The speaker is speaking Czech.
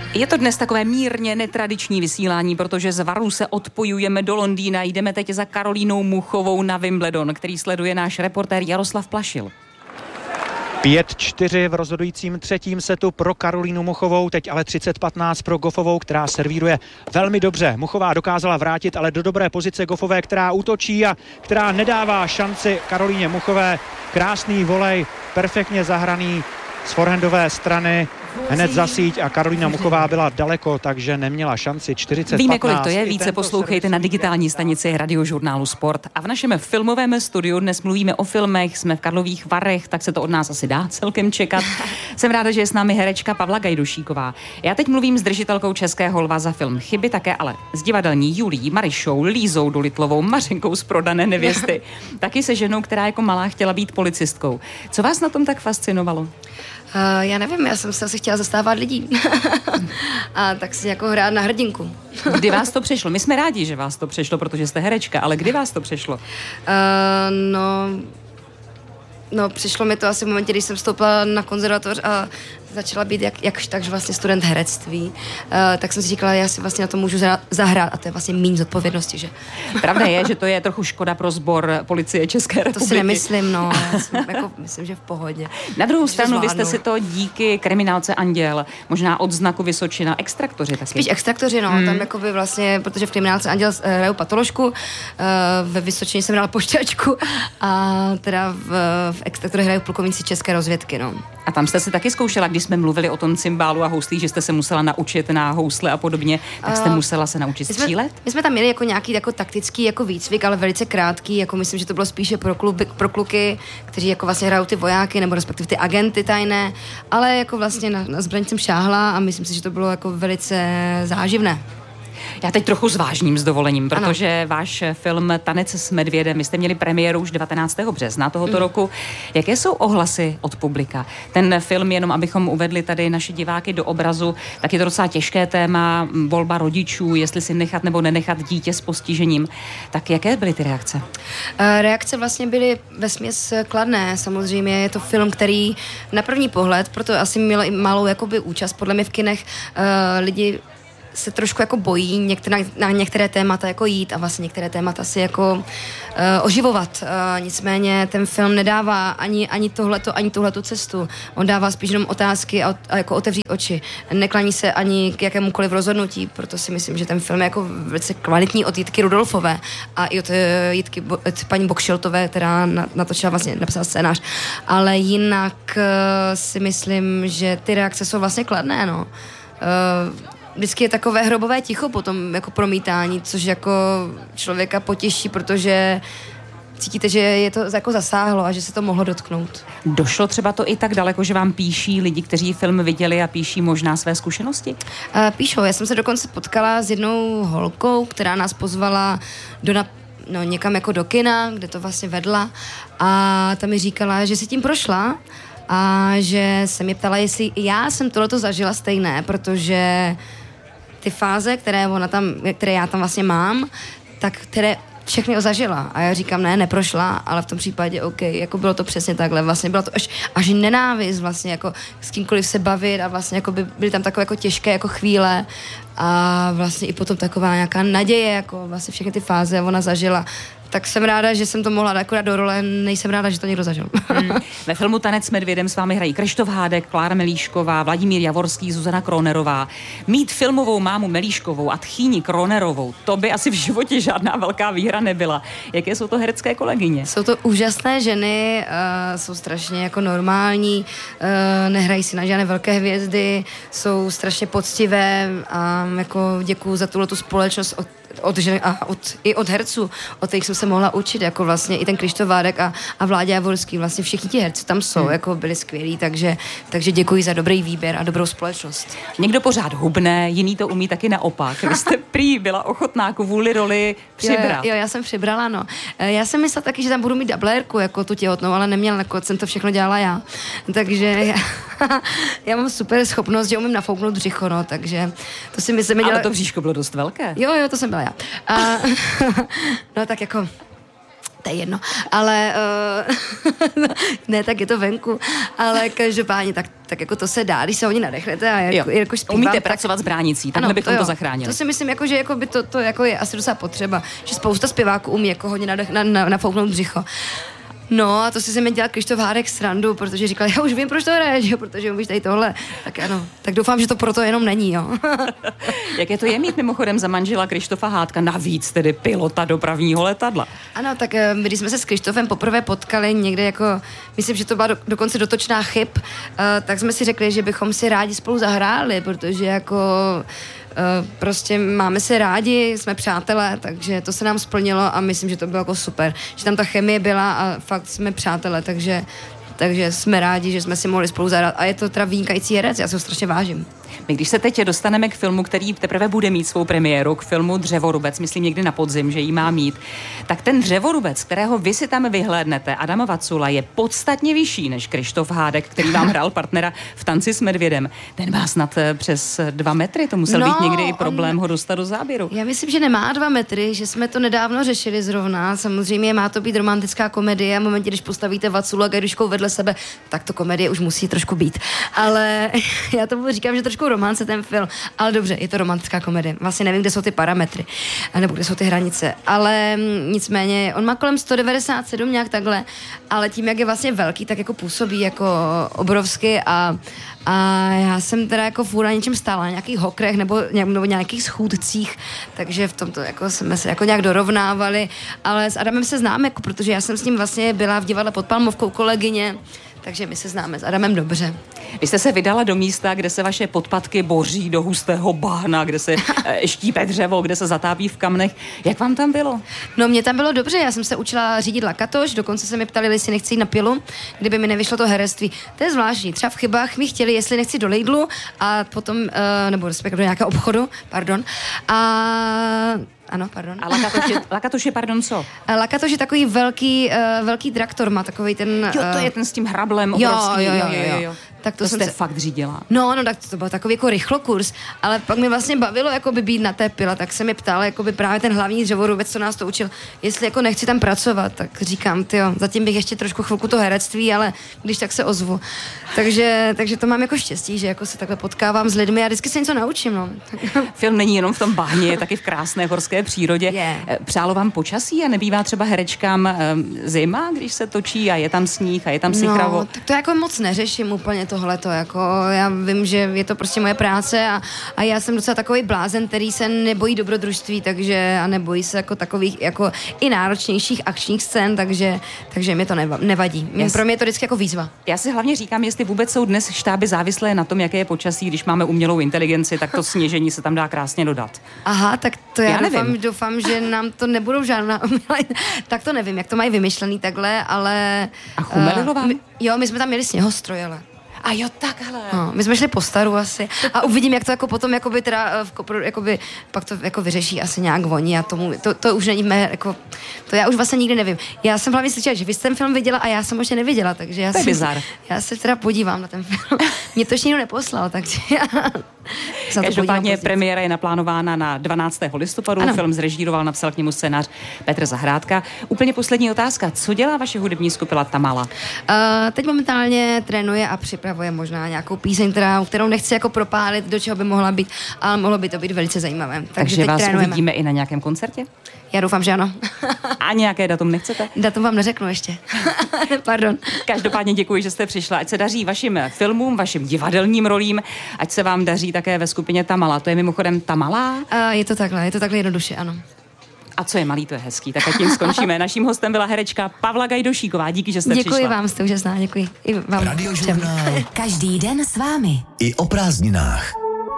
Je to dnes takové mírně netradiční vysílání, protože z Varu se odpojujeme do Londýna. Jdeme teď za Karolínou Muchovou na Wimbledon, který sleduje náš reportér Jaroslav Plašil. 5-4 v rozhodujícím třetím setu pro Karolínu Muchovou, teď ale 30-15 pro Goffovou, která servíruje velmi dobře. Muchová dokázala vrátit ale do dobré pozice Goffové, která útočí a která nedává šanci Karolíně Muchové. Krásný volej, perfektně zahraný z forehandové strany, hned za síť a Karolína Muchová byla daleko, takže neměla šanci. 40-15. Víme, kolik to je, více poslouchejte na digitální stanici Radiožurnálu Sport. A v našem filmovém studiu dnes mluvíme o filmech, jsme v Karlových Varech, tak se to od nás asi dá celkem čekat. Jsem ráda, že je s námi herečka Pavla Gajdušíková. Já teď mluvím s držitelkou Českého lva za film Chyby, také ale s divadelní Julí Marišou, Lízou Dolitlovou, Mařenkou z Prodané nevěsty. Taky se ženou, která jako malá chtěla být policistkou. Co vás na tom tak fascinovalo? Já nevím, já jsem se asi chtěla zastávat lidí. A tak si jako hrát na hrdinku. Kdy vás to přišlo? My jsme rádi, že vás to přišlo, protože jste herečka, ale kdy vás to přišlo? No, přišlo mi to asi v momentě, když jsem vstoupila na konzervatoř a začala být jakž takž vlastně student herectví, tak jsem si říkala, já si vlastně na to můžu zahrát a to je vlastně míň zodpovědnosti, že? Pravda je, že to je trochu škoda pro sbor Policie České republiky. To si nemyslím, no. Myslím, že v pohodě. Na druhou stranu, vy jste si to díky kriminálce Anděl, možná od znaku Vysočina, extraktoři taky. Spíš extraktoři, no. Tam jakoby vlastně, protože v kriminálce Anděl hraju patoložku, ve Vysočině jsem hrála pošťačku a teda v extraktoři hraju plukovníci české rozvědky, no. A tam jste si taky zkoušela, když jsme mluvili o tom cymbálu a houslí, že jste se musela naučit na housle a podobně, tak jste musela se naučit střílet? My jsme tam měli jako nějaký jako taktický jako výcvik, ale velice krátký, jako myslím, že to bylo spíše pro kluky, kteří jako vlastně hrajou ty vojáky nebo respektive ty agenty tajné, ale jako vlastně na zbraň jsem šáhla a myslím si, že to bylo jako velice záživné. Já teď trochu zvážním s dovolením, protože váš film Tanec s medvědem, vy jste měli premiéru už 19. března tohoto roku. Jaké jsou ohlasy od publika? Ten film, jenom abychom uvedli tady naše diváky do obrazu, tak je to docela těžké téma, volba rodičů, jestli si nechat nebo nenechat dítě s postižením. Tak jaké byly ty reakce? Reakce vlastně byly vesměs kladné. Samozřejmě je to film, který na první pohled, proto asi měl i malou jakoby účast podle mě v kinech, lidi se trošku jako bojí na některé témata jako jít a vlastně některé témata si jako oživovat. Nicméně ten film nedává ani tuhletu cestu. On dává spíš jenom otázky a jako otevřít oči. Neklaní se ani k jakémukoliv rozhodnutí, proto si myslím, že ten film je jako velice kvalitní od Jitky Rudolfové a i od od paní Bokšiltové, která natočila vlastně, napsala scénář. Ale jinak si myslím, že ty reakce jsou vlastně kladné, no. Vždycky je takové hrobové ticho potom jako promítání, což jako člověka potěší, protože cítíte, že je to jako zasáhlo a že se to mohlo dotknout. Došlo třeba to i tak daleko, že vám píší lidi, kteří film viděli a píší možná své zkušenosti? Píšou. Já jsem se dokonce potkala s jednou holkou, která nás pozvala někam jako do kina, kde to vlastně vedla a ta mi říkala, že si tím prošla a že se mě ptala, jestli já jsem tohleto zažila stejné, protože ty fáze, které já tam vlastně mám, tak které všechny zažila. A já říkám, ne, neprošla, ale v tom případě OK, jako bylo to přesně takhle. Vlastně byla to až nenávist vlastně, jako s kýmkoliv se bavit a vlastně jako byly tam takové jako těžké jako chvíle a vlastně i potom taková nějaká naděje, jako vlastně všechny ty fáze ona zažila. Tak jsem ráda, že jsem to mohla dát akorát do role, nejsem ráda, že to někdo zažil. Ve filmu Tanec s medvědem s vámi hrají Krištof Hádek, Klára Melíšková, Vladimír Javorský, Zuzana Kronerová. Mít filmovou mámu Melíškovou a tchýni Kronerovou, to by asi v životě žádná velká výhra nebyla. Jaké jsou to herecké kolegyně? Jsou to úžasné ženy, jsou strašně jako normální, nehrají si na žádné velké hvězdy, jsou strašně poctivé a jako děkuju za tuhletu společnost od žen a i od herců, od kterých jsem se mohla učit, jako vlastně i ten Krištof Hádek a Vláďa Javorský, vlastně všichni ti herci tam jsou, jako byli skvělí, takže děkuji za dobrý výběr a dobrou společnost. Někdo pořád hubne, jiný to umí taky naopak. Vy jste prý byla ochotná kvůli roli přibrat. Jo, já jsem přibrala, no. Já jsem myslela taky, že tam budu mít dublérku, jako tu těhotnou, ale neměla, jako jsem to všechno dělala já. Takže já mám super schopnost, že umím nafouknout břicho, no, takže to si myslím, Ale to bříško bylo dost velké. Jo, to jsem byla já. No tak jako To je jedno, ale ne, tak je to venku, ale každopádně tak jako to se dá, když se hodně nadechnete a jako zpívám. Umíte pracovat s bránicí, takhle bychom to zachránili. To si myslím, jako, že jako by to jako je asi docela potřeba, že spousta zpěváků umí jako hodně nafouknout břicho. No a to si se mi dělal Krištof Hádek srandu, protože říkal, já už vím, proč to hraješ, jo, protože umíš tady tohle. Tak ano, tak doufám, že to proto jenom není, jo. Jak je to mít mimochodem za manžela Krištofa Hádka, navíc tedy pilota dopravního letadla? Ano, tak když jsme se s Krištofem poprvé potkali někde jako, myslím, že to byla dokonce dotočná chyb, tak jsme si řekli, že bychom si rádi spolu zahráli, protože jako prostě máme se rádi, jsme přátelé, takže to se nám splnilo a myslím, že to bylo jako super, že tam ta chemie byla a fakt jsme přátelé, takže jsme rádi, že jsme si mohli spolu zahrát a je to teda vynikající herec, já se ho strašně vážím. My když se teď dostaneme k filmu, který teprve bude mít svou premiéru, k filmu Dřevorubec, myslím někdy na podzim, že jí má mít, tak ten Dřevorubec, kterého vy si tam vyhlédnete, Adama Vacula, je podstatně vyšší než Krištof Hádek, který vám hrál partnera v Tanci s medvědem. Ten má snad přes 2 metry, to musel být někdy i problém ho dostat do záběru. Já myslím, že nemá 2 metry, že jsme to nedávno řešili zrovna. Samozřejmě má to být romantická komedie a v momentě, když postavíte Vaculu a Gajduškou vedle sebe, tak to komedie už musí trošku být. Ale já tomu říkám, že trošku romance ten film, ale dobře, je to romantická komedie. Vlastně nevím, kde jsou ty parametry, nebo kde jsou ty hranice, ale nicméně on má kolem 197 nějak takhle, ale tím, jak je vlastně velký, tak jako působí jako obrovsky a já jsem teda jako furt na něčem stála, na nějakých hokrech nebo nějakých schůdcích, takže v tomto jako jsme se jako nějak dorovnávali, ale s Adamem se známe, jako, protože já jsem s ním vlastně byla v divadle pod Palmovkou kolegyně, takže my se známe s Adamem dobře. Vy jste se vydala do místa, kde se vaše podpatky boří do hustého bahna, kde se štípe dřevo, kde se zatápí v kamnech. Jak vám tam bylo? No, mě tam bylo dobře, já jsem se učila řídit lakatoš, dokonce se mi ptali, jestli nechci jít na pilu, kdyby mi nevyšlo to herectví. To je zvláštní, třeba v Chybách mi chtěli, jestli nechci do Lidlu a potom, nebo respektive do nějakého obchodu, pardon, ano, pardon. A lakatoš je, pardon, co? Lakatoš je takový velký traktor, má takový ten... Jo, to je ten s tím hrablem obrovský. Jo. Tak to jste fakt řídila. No, tak to byl takový jako rychlokurs, ale pak mi vlastně bavilo jakoby být na té pile, tak se mi ptal jakoby právě ten hlavní dřevorubec, co nás to učil, jestli jako nechci tam pracovat, tak říkám, tyjo, zatím bych ještě trošku chvilku to herectví, ale když tak se ozvu. Takže to mám jako štěstí, že jako se takhle potkávám s lidmi a vždycky se něco naučím, no. Film není jenom v tom bahně, je taky v krásné horské přírodě. Přálo vám počasí a nebývá třeba herečkám zima, když se točí a je tam sníh a je tam sichravo? No, tak to jako moc neřeším úplně tohleto, jako já vím, že je to prostě moje práce a já jsem docela takový blázen, který se nebojí dobrodružství, takže a nebojí se jako takových jako i náročnějších akčních scén, takže mi to nevadí. Pro mě je to vždycky jako výzva. Já si hlavně říkám, jestli vůbec jsou dnes štáby závislé na tom, jaké je počasí, když máme umělou inteligenci, tak to sněžení se tam dá krásně dodat. Aha, tak to já doufám, že nám to nebudou žádná tak to nevím, jak to mají vymyšlený takhle, ale... A chumelilo vám? Jo, my jsme tam měli sněhostroj, ale... A jo, takhle. No, my jsme šli po staru asi a uvidím, jak to jako potom jakoby teda jakoby, pak to jako vyřeší asi nějak voní a to už není mé, jako, to já už vlastně nikdy nevím. Já jsem hlavně slyšela, že vy jste ten film viděla a já jsem ještě neviděla, takže já se teda podívám na ten film. Mě to ještě nikdo neposlal, takže Každopádně premiéra je naplánována na 12. listopadu. Ano. Film zrežíroval, napsal k němu scénář Petr Zahrádka. Úplně poslední otázka. Co dělá vaše hudební skupina Tamala? Teď momentálně trénuje a připravuje možná nějakou píseň, kterou nechci jako propálit, do čeho by mohla být, ale mohlo by to být velice zajímavé. Takže vás uvidíme i na nějakém koncertě? Já doufám, že ano. A nějaké datum nechcete? Datum vám neřeknu ještě. Pardon. Každopádně děkuji, že jste přišla. Ať se daří vašim filmům, vašim divadelním rolím, ať se vám daří také ve skupině Tamala. To je mimochodem Tamala? Je to takhle jednoduše, ano. A co je malý, to je hezký. Tak a tím skončíme. Naším hostem byla herečka Pavla Gajdošíková. Díky, že jste přišla. Děkuji vám, jste úžasná, děkuji. I vám. Radiožurnál. Každý den s vámi. I o prázdninách.